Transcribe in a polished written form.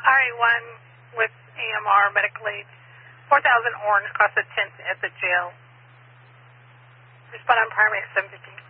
RA1 with AMR medical aid. 4000 Orange across the 10th at the jail. Respond on primary 715.